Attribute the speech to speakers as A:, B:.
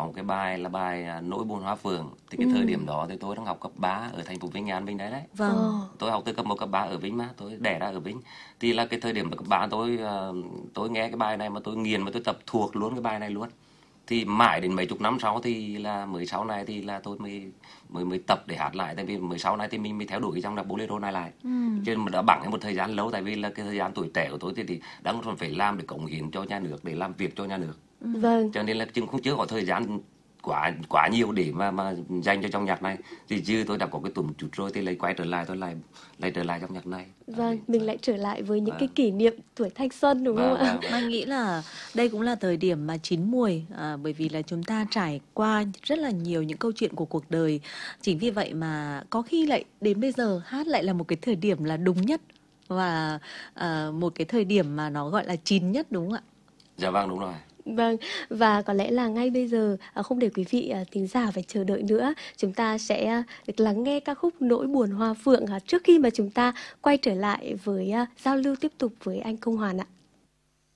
A: một cái bài là bài Nỗi buồn hoa phượng. Thì cái thời điểm đó thì tôi đang học cấp 3 ở thành phố Vinh, An Vinh đấy đấy.
B: Vâng.
A: Tôi học từ cấp 1 cấp 3 ở Vinh mà, tôi đẻ ra ở Vinh. Thì là cái thời điểm cấp 3 tôi nghe cái bài này mà tôi nghiền mà tôi tập thuộc luôn cái bài này luôn. Thì mãi đến mấy chục năm sau thì là mới sau này thì là tôi mới tập để hát lại, tại vì mới sau này thì mình mới theo đuổi cái dòng nhạc bolero này lại. Chứ mà đã bẵng một thời gian lâu, tại vì là cái thời gian tuổi trẻ của tôi thì đang còn phải làm để cống hiến cho nhà nước, để làm việc cho nhà nước.
B: Vâng.
A: Cho nên là chừng không chưa có thời gian quá nhiều để mà dành cho trong nhạc này. Thì chứ tôi đã có cái tuổi chút rồi thì lại quay trở lại, tôi lại trở lại trong nhạc này.
B: Vâng, mình lại trở lại với những cái kỷ niệm tuổi thanh xuân đúng không ạ?
C: Mai nghĩ là đây cũng là thời điểm mà chín muồi, bởi vì là chúng ta trải qua rất là nhiều những câu chuyện của cuộc đời. Chính vì vậy mà có khi lại đến bây giờ hát lại là một cái thời điểm là đúng nhất và một cái thời điểm mà nó gọi là chín nhất, đúng không ạ?
A: Dạ vâng, đúng rồi.
B: Vâng, và có lẽ là ngay bây giờ không để quý vị thính giả phải chờ đợi nữa, chúng ta sẽ được lắng nghe ca khúc Nỗi buồn hoa phượng trước khi mà chúng ta quay trở lại với giao lưu tiếp tục với anh Công Hoàn ạ.